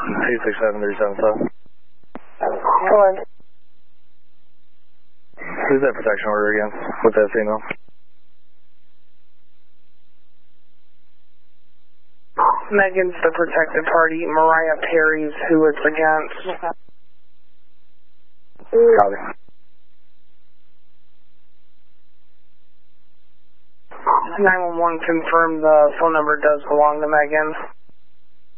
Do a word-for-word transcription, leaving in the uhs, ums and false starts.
two six seven three seven five. Go ahead. Who's that protection order against with that female? Megan's the protected party. Mariah Perry's who it's against. Copy. nine one one confirmed the phone number does belong to Megan.